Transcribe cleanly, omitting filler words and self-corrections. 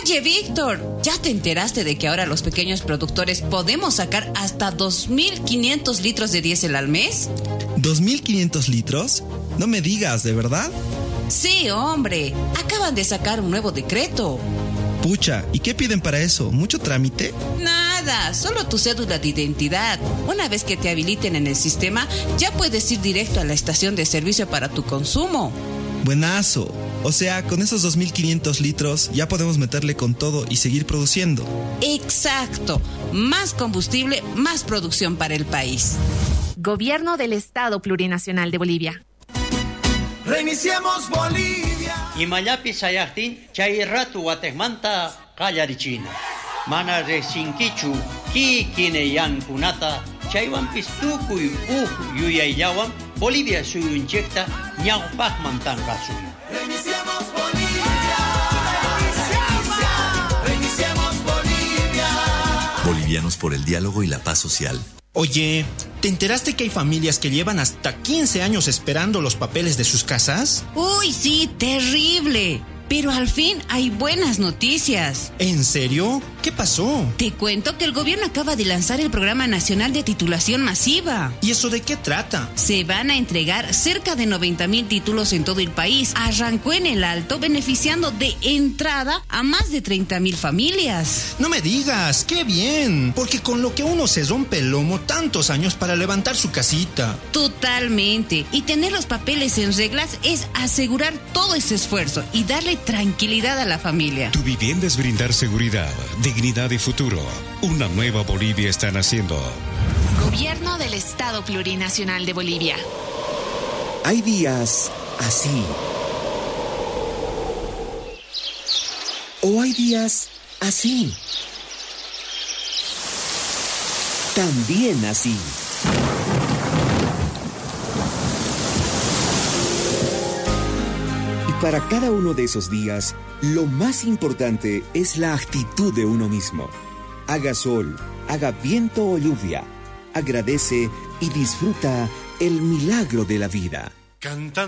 Oye, Víctor, ¿ya te enteraste de que ahora los pequeños productores podemos sacar hasta 2.500 litros de diésel al mes? ¿2.500 litros? No me digas, ¿de verdad? Sí, hombre, acaban de sacar un nuevo decreto. Pucha, ¿y qué piden para eso? ¿Mucho trámite? Nada, solo tu cédula de identidad. Una vez que te habiliten en el sistema, ya puedes ir directo a la estación de servicio para tu consumo. Buenazo. O sea, con esos 2.500 litros ya podemos meterle con todo y seguir produciendo. Exacto. Más combustible, más producción para el país. Gobierno del Estado Plurinacional de Bolivia. Reiniciemos Bolivia. Imallapi sayaqtin chay ratu watejmanta qallarichina. Mana resinkichu kikine yankunata chaywanpis tukuy yuyayllawan Bolivia suyunchekta ñawpaqman tanqasuy. Reiniciemos Bolivia. Reiniciemos Bolivia. Bolivianos por el diálogo y la paz social. Oye, ¿te enteraste que hay familias que llevan hasta 15 años esperando los papeles de sus casas? Uy, sí, terrible. Pero al fin hay buenas noticias. ¿En serio? ¿Qué pasó? Te cuento que el gobierno acaba de lanzar el Programa Nacional de Titulación Masiva. ¿Y eso de qué trata? Se van a entregar cerca de 90,000 títulos en todo el país. Arrancó en el Alto, beneficiando de entrada a más de 30,000 familias. No me digas, ¡qué bien! Porque con lo que uno se rompe el lomo tantos años para levantar su casita. Totalmente. Y tener los papeles en reglas es asegurar todo ese esfuerzo y darle tranquilidad a la familia. Tu vivienda es brindar seguridad, dignidad y futuro. Una nueva Bolivia está naciendo. Gobierno del Estado Plurinacional de Bolivia. Hay días así. O hay días así. También así. Para cada uno de esos días, lo más importante es la actitud de uno mismo. Haga sol, haga viento o lluvia, agradece y disfruta el milagro de la vida.